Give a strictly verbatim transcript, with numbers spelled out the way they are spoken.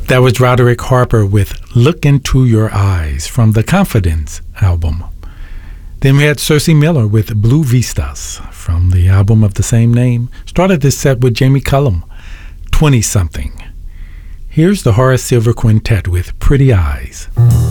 That was Roderick Harper with Look Into Your Eyes from the Confidence album. Then we had Cersei Miller with Blue Vistas from the album of the same name. Started this set with Jamie Cullum, twenty-something. Here's the Horace Silver Quintet with Pretty Eyes.